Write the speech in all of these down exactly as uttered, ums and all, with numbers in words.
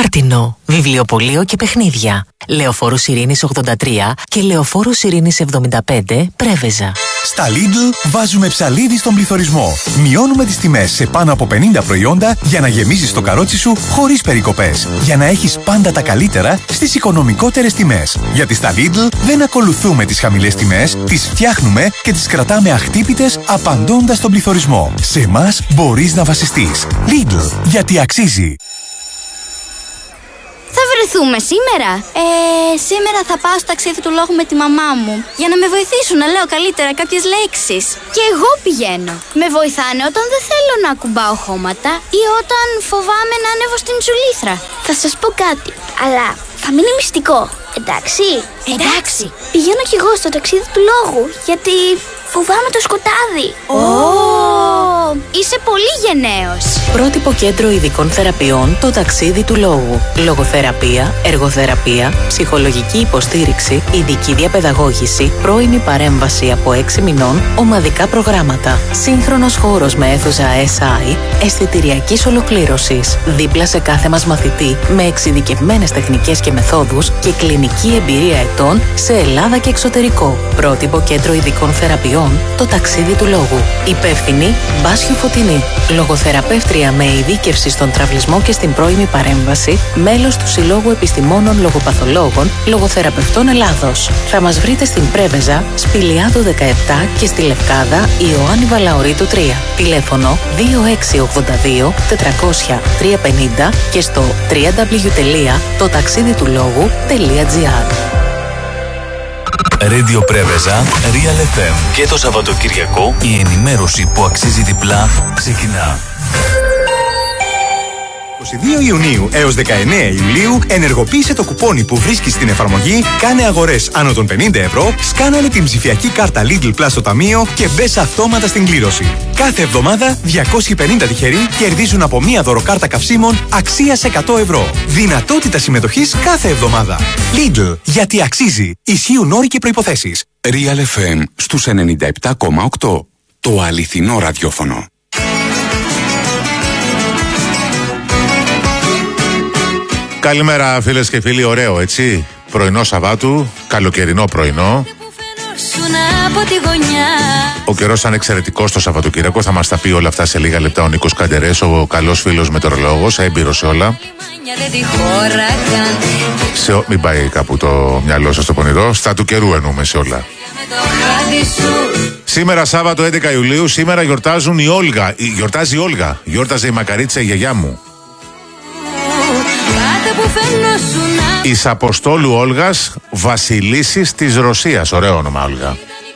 Χάρτινο, βιβλιοπωλείο και παιχνίδια. Λεωφόρος Ειρήνης ογδόντα τρία και Λεωφόρος Ειρήνης εβδομήντα πέντε, Πρέβεζα. Στα Lidl βάζουμε ψαλίδι στον πληθωρισμό. Μειώνουμε τις τιμές σε πάνω από πενήντα προϊόντα για να γεμίζεις το καρότσι σου χωρίς περικοπές. Για να έχεις πάντα τα καλύτερα στις οικονομικότερες τιμές. Γιατί στα Lidl δεν ακολουθούμε τις χαμηλές τιμές, τις φτιάχνουμε και τις κρατάμε αχτύπητες απαντώντας στον πληθωρισμό. Σε εμάς μπορείς να βασιστείς. Lidl, γιατί αξίζει. Θα βρεθούμε σήμερα. Ε, σήμερα θα πάω στο ταξίδι του λόγου με τη μαμά μου για να με βοηθήσουν να λέω καλύτερα κάποιες λέξεις. Και εγώ πηγαίνω. Με βοηθάνε όταν δεν θέλω να ακουμπάω χώματα ή όταν φοβάμαι να ανέβω στην τσουλήθρα. Θα σας πω κάτι, αλλά θα μείνει μυστικό. Εντάξει. Εντάξει. Πηγαίνω κι εγώ στο ταξίδι του λόγου, γιατί φοβάμαι το σκοτάδι. Ω! Oh. Είσαι πολύ γενναίος. Πρότυπο κέντρο ειδικών θεραπείων, το ταξίδι του λόγου. Λογοθεραπεία, εργοθεραπεία, ψυχολογική υποστήριξη, ειδική διαπαιδαγώγηση, πρώιμη παρέμβαση από έξι μηνών, ομαδικά προγράμματα. Σύγχρονος χώρος με αίθουσα ες άι, αισθητηριακής ολοκλήρωσης. Δίπλα σε κάθε μας μαθητή, με εξειδικευμένες τεχνικές και μεθόδους και κλινική εμπειρία ετών σε Ελλάδα και εξωτερικό. Πρότυπο κέντρο ειδικών θεραπείων, το ταξίδι του λόγου. Υπεύθυνη Μπάσιου Φωτεινή. Λογοθεραπεύτρια με ειδίκευση στον τραυλισμό και στην πρώιμη παρέμβαση, μέλος του Συλλόγου Επιστημόνων Λογοπαθολόγων Λογοθεραπευτών Ελλάδος. Θα μας βρείτε στην Πρέβεζα, Σπηλιάδο δεκαεπτά και στη Λευκάδα Ιωάννη Βαλαωρίτου τρία. Τηλέφωνο δύο έξι ογδόντα δύο τετρακόσια τριακόσια πενήντα και στο double-u double-u double-u τελεία το ταξίδι του λόγου τελεία τζι άρ. Radio Πρέβεζα, Real εφ εμ. Και το Σαββατοκυριακό η ενημέρωση που αξίζει διπλά ξεκινά. είκοσι δύο Ιουνίου έως δεκαεννέα Ιουλίου ενεργοποίησε το κουπόνι που βρίσκεις στην εφαρμογή, κάνε αγορές άνω των πενήντα ευρώ, σκάναρε την ψηφιακή κάρτα Lidl Plus στο ταμείο και μπες αυτόματα στην κλήρωση. Κάθε εβδομάδα διακόσιοι πενήντα τυχεροί κερδίζουν από μία δωροκάρτα καυσίμων αξίας εκατό ευρώ. Δυνατότητα συμμετοχής κάθε εβδομάδα. Lidl, γιατί αξίζει. Ισχύουν όροι και προϋποθέσεις. Real εφ εμ στους ενενήντα επτά κόμμα οκτώ. Το αληθινό ραδιόφωνο. Καλημέρα φίλες και φίλοι, ωραίο έτσι, πρωινό Σαββάτου, καλοκαιρινό πρωινό. Ο καιρός ήταν εξαιρετικός το Σαββατοκύριακο, θα μας τα πει όλα αυτά σε λίγα λεπτά ο Νίκος Καντερές, ο καλός φίλος μετεωρολόγος, έμπειρος σε όλα. Σε, μην πάει κάπου το μυαλό σας το πονηρό, στα του καιρού εννοούμε σε όλα. Σήμερα Σάββατο έντεκα Ιουλίου, σήμερα γιορτάζουν η Όλγα, γιορτάζει η Όλγα, γιόρταζε η Μακαρίτσα η γιαγιά μου. Εις Αποστόλου Όλγας, βασιλίσσης της Ρωσίας. Ωραίο όνομα, Όλγα.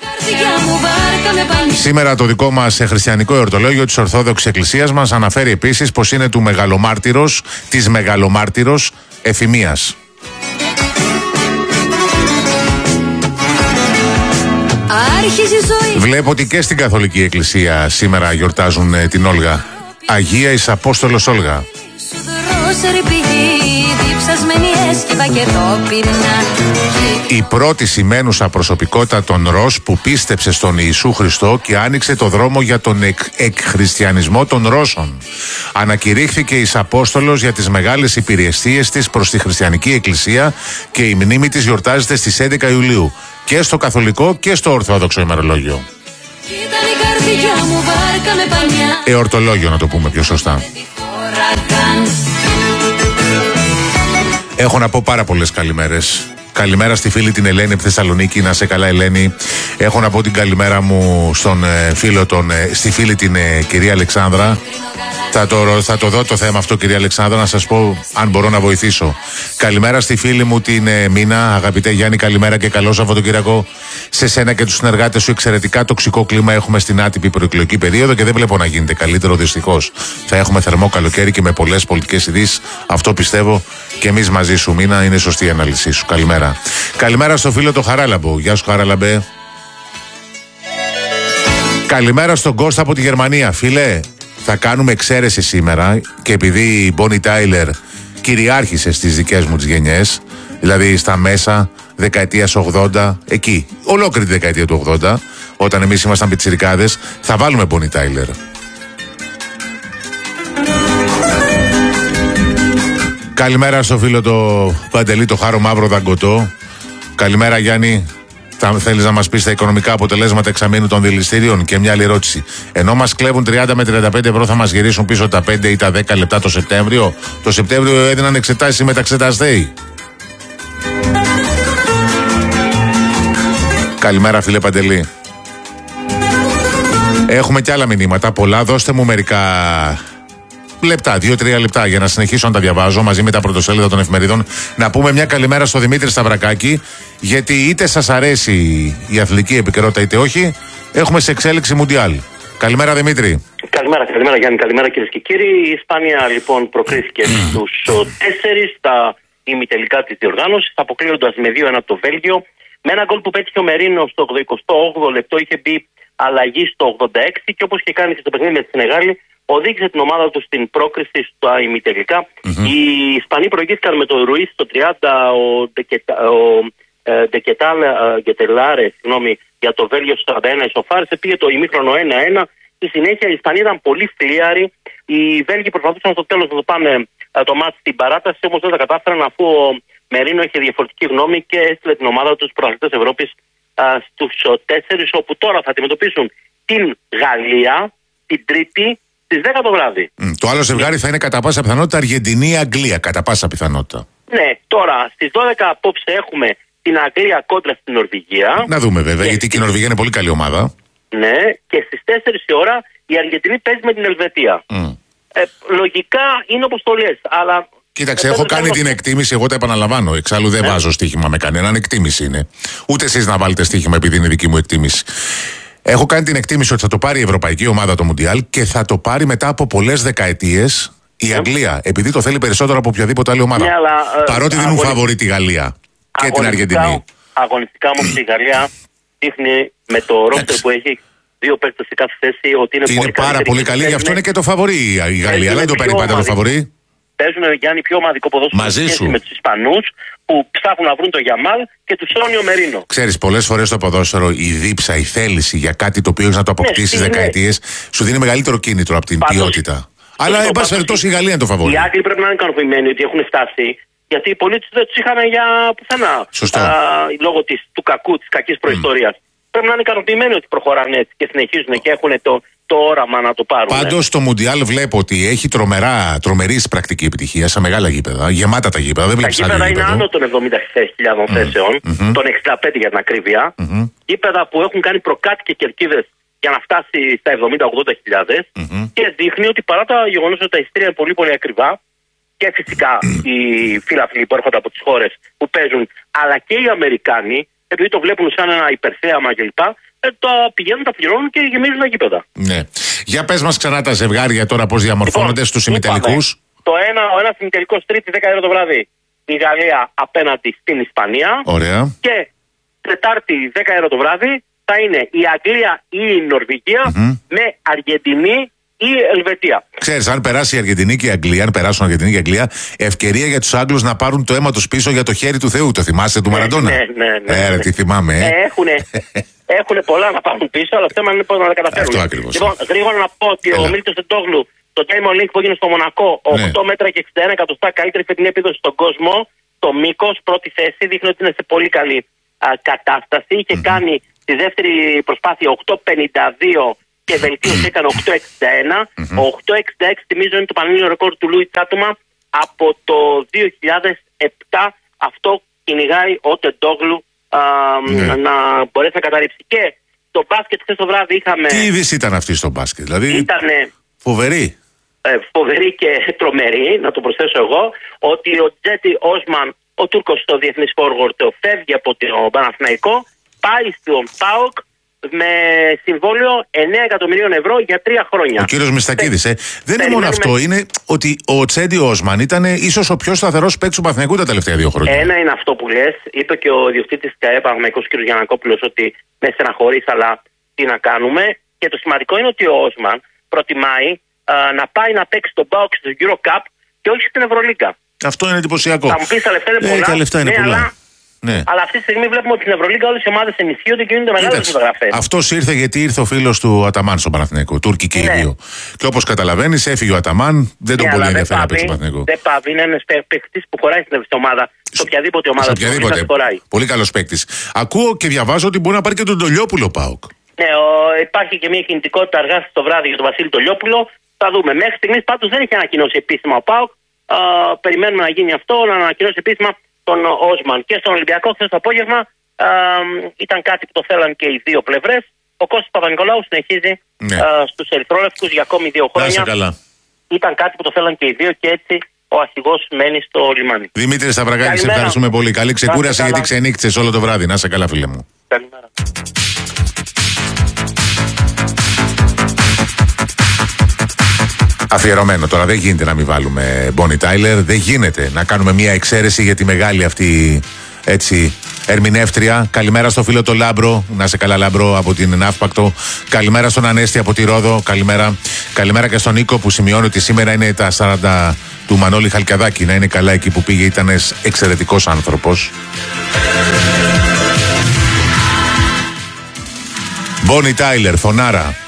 Σήμερα το δικό μας χριστιανικό εορτολόγιο της Ορθόδοξης Εκκλησίας μας αναφέρει επίσης πως είναι του μεγαλομάρτυρος, της μεγαλομάρτυρος Εφημίας. Βλέπω ότι και στην Καθολική Εκκλησία σήμερα γιορτάζουν ε, την Όλγα. Αγία εις Απόστολος Όλγα. Η πρώτη σημαίνουσα προσωπικότητα των Ρώσ που πίστεψε στον Ιησού Χριστό και άνοιξε το δρόμο για τον εκ, εκχριστιανισμό των Ρώσων. Ανακηρύχθηκε εις Απόστολος για τις μεγάλες υπηρεσίες της προς τη χριστιανική εκκλησία και η μνήμη της γιορτάζεται στις έντεκα Ιουλίου και στο καθολικό και στο ορθόδοξο ημερολόγιο. Εορτολόγιο να το πούμε πιο σωστά. Έχω να πω πάρα πολλές καλημέρες. Καλημέρα στη φίλη την Ελένη από τη Θεσσαλονίκη, να σε καλά Ελένη. Έχω να πω την καλημέρα μου στον ε, φίλο τον, ε, στη φίλη την ε, κυρία Αλεξάνδρα. Θα το, θα το δω το θέμα αυτό κυρία Αλεξάνδρα, να σας πω αν μπορώ να βοηθήσω. Καλημέρα στη φίλη μου την ε, Μίνα, αγαπητέ Γιάννη, καλημέρα και καλό Σαββατοκύριακο σε σένα και τους συνεργάτες σου. Εξαιρετικά τοξικό κλίμα έχουμε στην άτυπη προεκλογική περίοδο και δεν βλέπω να γίνεται καλύτερο δυστυχώς. Θα έχουμε θερμό καλοκαίρι και με πολλές πολιτικές ειδήσεις. Αυτό πιστεύω και εμείς μαζί σου, Μίνα, είναι σωστή η ανάλυση σου. Καλημέρα. Καλημέρα στο φίλο το Χαράλαμπο. Γεια σου Χαράλαμπε. Καλημέρα στον Κώστα από τη Γερμανία. Φίλε, θα κάνουμε εξαίρεση σήμερα και επειδή η Bonnie Tyler κυριάρχησε στις δικές μου τις γενιές, δηλαδή στα μέσα δεκαετίας ογδόντα, εκεί, ολόκληρη τη δεκαετία του ογδόντα, όταν εμείς ήμασταν πιτσιρικάδες, θα βάλουμε Bonnie Tyler. Καλημέρα στο φίλο το Παντελή, το Χάρο Μαύρο Δαγκωτό. Καλημέρα Γιάννη. Θα θέλεις να μας πεις τα οικονομικά αποτελέσματα εξαμήνου των δηληστήριων? Και μια άλλη ερώτηση. Ενώ μας κλέβουν τριάντα με τριάντα πέντε ευρώ, θα μας γυρίσουν πίσω τα πέντε ή τα δέκα λεπτά το Σεπτέμβριο? Το Σεπτέμβριο έδιναν εξετάσεις με τα εξεταστέοι. Καλημέρα φίλε Παντελή. Έχουμε και άλλα μηνύματα, πολλά. Δώστε μου μερικά λεπτά, δύο-τρία λεπτά για να συνεχίσω να τα διαβάζω μαζί με τα πρωτοσέλιδα των εφημερίδων. Να πούμε μια καλημέρα στο Δημήτρη Σταυρακάκη, γιατί είτε σας αρέσει η αθλητική επικαιρότητα είτε όχι, έχουμε σε εξέλιξη Μουντιάλ. Καλημέρα Δημήτρη. Καλημέρα, καλημέρα Γιάννη, καλημέρα κυρίες και κύριοι. Η Ισπανία λοιπόν προκρίθηκε στους τέσσερις στα ημιτελικά της διοργάνωσης, αποκλείοντας με δύο ένα το Βέλγιο. Με ένα γκολ που πέτυχε ο Μερίνο στο ογδοηκοστό όγδοο λεπτό, είχε μπει αλλαγή στο ογδόντα έξι και όπως και κάνει και στο παιχνίδι με τη Σενεγάλη, οδήγησε την ομάδα του στην πρόκριση στα ημιτελικά. Mm-hmm. Οι Ισπανοί προηγήθηκαν με το Ρουίς στο τριάντα, ο Ντεκετάλ Γκετελάρε για το Βέλγιο στο σαράντα ένα ισοφάρισε, πήγε το ημίχρονο ένα ένα. Στη συνέχεια οι Ισπανοί ήταν πολύ φλίαροι. Οι Βέλγοι προσπαθούσαν στο τέλος να το πάνε το μάτι στην παράταση, όμως δεν τα κατάφεραν, αφού ο Μερίνο είχε διαφορετική γνώμη και έστειλε την ομάδα του στους πρωταθλητές Ευρώπης στους τέσσερις, όπου τώρα θα αντιμετωπίσουν την Γαλλία την Τρίτη στις δέκα το βράδυ. Mm, το άλλο ζευγάρι θα είναι κατά πάσα πιθανότητα Αργεντινή-Αγγλία. Κατά πάσα πιθανότητα. Ναι, τώρα στις δώδεκα απόψε έχουμε την Αγγλία κόντρα στην Νορβηγία. Να δούμε βέβαια, και γιατί και η Νορβηγία είναι πολύ καλή ομάδα. Ναι, και στις τέσσερις η ώρα η Αργεντινή παίζει με την Ελβετία. Mm. Ε, λογικά είναι όπως το λες, αλλά. Κοίταξε, έχω κάνει την εκτίμηση, εγώ τα επαναλαμβάνω. Εξάλλου δεν ναι. βάζω στοίχημα με κανέναν, εκτίμηση είναι. Ούτε εσείς να βάλετε στοίχημα επειδή είναι δική μου εκτίμηση. Έχω κάνει την εκτίμηση ότι θα το πάρει η ευρωπαϊκή ομάδα το Μουντιάλ και θα το πάρει μετά από πολλές δεκαετίες η Αγγλία. Επειδή το θέλει περισσότερο από οποιαδήποτε άλλη ομάδα. Ναι, αλλά, παρότι δίνουν φαβορί τη Γαλλία και την Αργεντινή. Αγωνιστικά όμως η Γαλλία δείχνει με το ρόστερ που έχει δύο παίκτες σε κάθε θέση ότι είναι, είναι πολύ πάρα πολύ καλή. Γι' αυτό είναι και το φαβορί η Γαλλία. Δεν το παίρνει πάντα το φαβορί. Παίζουν Γιάννη πιο ομαδικό ποδόσφαιρο με τους Ισπανούς που ψάχνουν να βρουν το Γιαμάλ και του σώνει ο Μερίνο. Ξέρεις, πολλές φορές το ποδόσφαιρο η δίψα, η θέληση για κάτι το οποίο έχεις να το αποκτήσεις ναι, δεκαετίες σου δίνει μεγαλύτερο κίνητρο από την Πάντως, ποιότητα. Αλλά εν πάση περιπτώσει η Γαλλία είναι το φαβορί. Οι Άγγλοι πρέπει να είναι ικανοποιημένοι ότι έχουν φτάσει, γιατί οι πολίτες δεν τους είχαν για πουθενά. Σωστό. Α, λόγω της, του κακού, της κακής προϊστορίας. Mm. Πρέπει να είναι ικανοποιημένοι ότι προχωράνε έτσι και συνεχίζουν και έχουν το, το όραμα να το πάρουν. Πάντως το Μουντιάλ βλέπω ότι έχει τρομερά, τρομερή πρακτική επιτυχία σε μεγάλα γήπεδα. Γεμάτα τα γήπεδα. Δεν βλέπεις τα γήπεδα είναι άνω των εβδομήντα χιλιάδων mm. θέσεων, mm-hmm. των εξήντα πέντε για την ακρίβεια. Mm-hmm. Γήπεδα που έχουν κάνει προκάτ και κερκίδες για να φτάσει στα εβδομήντα με ογδόντα χιλιάδες. Mm-hmm. Και δείχνει ότι παρά τα γεγονός ότι τα εισιτήρια είναι πολύ πολύ ακριβά, και φυσικά οι φίλαθλοι που έρχονται από τις χώρες που παίζουν, αλλά και οι Αμερικάνοι, επειδή το βλέπουν σαν ένα υπερθέαμα κλπ., ε, το πηγαίνουν, τα πληρώνουν και γεμίζουν τα γήπεδα. Ναι. Για πες μας ξανά τα ζευγάρια τώρα πώς διαμορφώνονται λοιπόν, στους ημιτελικούς. Το ένα, ο ένας ημιτελικός Τρίτη δέκα η ώρα το βράδυ η Γαλλία απέναντι στην Ισπανία. Ωραία. Και Τετάρτη δέκα η ώρα το βράδυ θα είναι η Αγγλία ή η Νορβηγία mm-hmm. με Αργεντινή ή Ελβετία. Ξέρεις, αν περάσει η Αργεντινή και η Αγγλία, αν περάσουν η Αργεντινή και η Αγγλία, ευκαιρία για τους Άγγλους να πάρουν το αίμα τους πίσω για το χέρι του Θεού. Το θυμάσαι του Μαραντόνα? Ναι, ναι, ναι. Ε, ναι. τι θυμάμαι, ε. ε Έχουν πολλά να πάρουν πίσω, αλλά το θέμα είναι πώς να τα καταφέρουν. Αυτό ακριβώς. Λοιπόν, γρήγορα να πω ότι Έλα. ο Μίλτος Εντόγλου, το Diamond League που έγινε στο Μονακό, οκτώ ναι. μέτρα και εξήντα ένα εκατοστά, καλύτερη φετινή επίδοση στον κόσμο. Το μήκος, πρώτη θέση, δείχνει ότι είναι σε πολύ καλή α, κατάσταση. Είχε mm-hmm. κάνει τη δεύτερη προσπάθεια οκτώ πενήντα δύο και βελτίωση έκανε οκτώ εξήντα ένα. Mm-hmm. οκτώ εξήντα έξι θυμίζω είναι το πανελλήνιο ρεκόρ του Λούι Τσάτομα από το δύο χιλιάδες επτά. Αυτό κυνηγάει ο Τεντόγλου ναι. να μπορέσει να καταρρύψει. Και το μπάσκετ χθες το βράδυ είχαμε. Τι είδηση ήταν αυτή στο μπάσκετ, δηλαδή. Ήτανε φοβερή. Ε, φοβερή και τρομερή, να το προσθέσω εγώ, ότι ο Τζέτι Όσμαν, ο Τούρκος στο διεθνής forward, φεύγει από τον Παναθηναϊκό, πάει στον ΠΑΟΚ με συμβόλαιο εννέα εκατομμυρίων ευρώ για τρία χρόνια. Ο κύριος Μιστακίδης, ε. Δεν είναι μόνο αυτό, είναι ότι ο Τσέντι Όσμαν ήταν ίσως ο πιο σταθερός παίκτης του Παναθηναϊκού τα τελευταία δύο χρόνια. Ένα είναι αυτό που λες. Είπε και ο διοκτήτης της ΚΑΕ Παναθηναϊκός, κ. Γιαννακόπουλος, ότι με στεναχωρείς, αλλά τι να κάνουμε. Και το σημαντικό είναι ότι ο Όσμαν προτιμάει α, να πάει να παίξει τον ΠΑΟΚ στο Euro Cup και όχι στην Ευρωλίγκα. Αυτό είναι εντυπωσιακό. Θα μου πεις τα λεφτά είναι πολλά. Ε, τα λεφτά είναι ναι, πολλά. Αλλά Ναι. Αλλά αυτή τη στιγμή βλέπουμε ότι στην Ευρωλίγκα όλες οι ομάδες ενισχύονται και γίνονται μεγάλες μεταγραφές. Αυτός ήρθε γιατί ήρθε ο φίλος του Αταμάν στον Παναθηναϊκό. Τούρκοι και οι Ναι. δύο. Και όπως καταλαβαίνεις, έφυγε ο Αταμάν, δεν τον Ναι, πολύ αλλά ενδιαφέρει να δεν παίξει στον πάβει, Παναθηναϊκό. δεν πάβει, είναι ένας παίκτης που χωράει στην ομάδα. Σε οποιαδήποτε ομάδα Σε του οποιαδήποτε. Ευρωλίγκα χωράει. Πολύ καλός παίκτης. Ακούω και διαβάζω ότι μπορεί να πάρει και τον Τολιόπουλο ΠΑΟΚ. Ναι, ο, υπάρχει και μια κινητικότητα αργά το βράδυ για τον Βασίλη Τολιόπουλο. Θα δούμε. Μέχρι στιγμής πάντως δεν έχει ανακοινώσει επίσημα ο ΠΑΟΚ. Α, περιμένουμε να γίνει αυτό, να ανακοινώσει επίσημα τον Όσμαν. Και στον Ολυμπιακό χθες το απόγευμα α, ήταν κάτι που το θέλαν και οι δύο πλευρές. Ο Κώστας Παπα-Νικολάου συνεχίζει Ναι. α, στους ερυθρόλευκους για ακόμη δύο Να είσαι χρόνια. καλά. Ήταν κάτι που το θέλαν και οι δύο και έτσι ο αρχηγός μένει στο λιμάνι. Δημήτρη Σταυρακάκη, σε Καλημέρα. ευχαριστούμε πολύ. Καλή ξεκούραση καλά. γιατί ξενύχτησες όλο το βράδυ. Να είσαι καλά, φίλε μου. Καλημέρα. Αφιερωμένο τώρα, δεν γίνεται να μην βάλουμε Bonnie Tyler. Δεν γίνεται να κάνουμε μια εξαίρεση για τη μεγάλη αυτή έτσι ερμηνεύτρια. Καλημέρα στο φίλο το Λάμπρο. Να σε καλά, Λάμπρο, από την Ναύπακτο. Καλημέρα στον Ανέστη από τη Ρόδο. Καλημέρα. Καλημέρα και στον Νίκο που σημειώνει ότι σήμερα είναι τα σαράντα του Μανώλη Χαλκιαδάκη. Να είναι καλά εκεί που πήγε, ήταν εξαιρετικός άνθρωπος. Bonnie Tyler, φωνάρα.